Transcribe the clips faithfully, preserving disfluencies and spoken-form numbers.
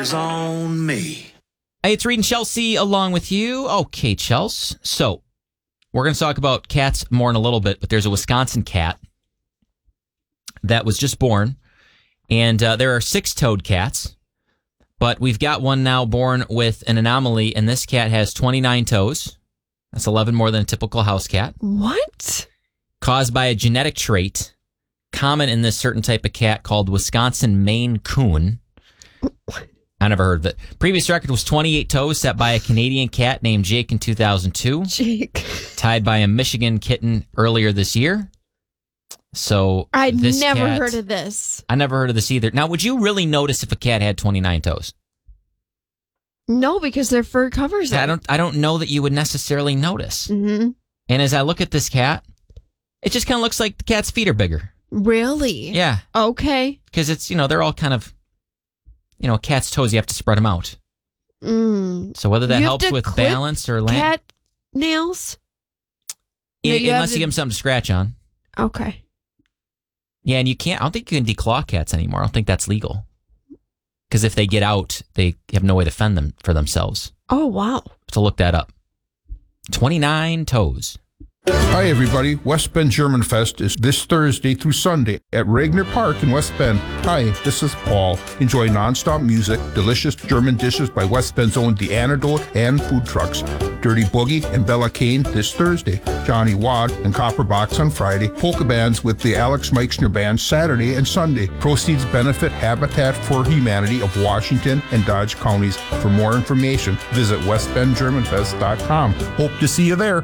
On me. Hey, it's Reed and Chelsea along with you. Okay, Chelsea. So, we're going to talk about cats more in a little bit, but there's a Wisconsin cat that was just born, and uh, there are six-toed cats, but we've got one now born with an anomaly, and this cat has twenty-nine toes. That's eleven more than a typical house cat. What? Caused by a genetic trait common in this certain type of cat called Wisconsin Maine Coon. I never heard of it. Previous record was twenty-eight toes set by a Canadian cat named Jake in two thousand two. Jake. Tied by a Michigan kitten earlier this year. So I'd this never cat, heard of this. I never heard of this either. Now, would you really notice if a cat had twenty-nine toes? No, because their fur covers it. I don't I don't know that you would necessarily notice. Mm-hmm. And as I look at this cat, it just kind of looks like the cat's feet are bigger. Really? Yeah. Okay. Because it's, you know, they're all kind of, you know, a cat's toes, you have to spread them out. Mm. So whether that You have helps to with clip balance or land. Cat nails? Yeah, Yeah, you unless have you give to- them something to scratch on. Okay. Yeah, and you can't, I don't think you can declaw cats anymore. I don't think that's legal. Because if they get out, they have no way to fend them for themselves. Oh, wow. To look that up. twenty-nine toes. Hi, everybody. West Bend German Fest is this Thursday through Sunday at Regner Park in West Bend. Hi, this is Paul. Enjoy nonstop music, delicious German dishes by West Bend's own The Antidote, and food trucks. Dirty Boogie and Bella Kane this Thursday. Johnny Wad and Copper Box on Friday. Polka bands with the Alex Meixner Band Saturday and Sunday. Proceeds benefit Habitat for Humanity of Washington and Dodge counties. For more information, visit west bend german fest dot com. Hope to see you there.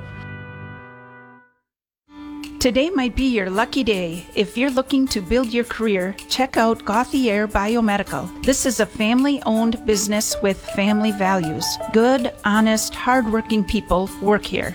Today might be your lucky day. If you're looking to build your career, check out Gauthier Biomedical. This is a family-owned business with family values. Good, honest, hardworking people work here.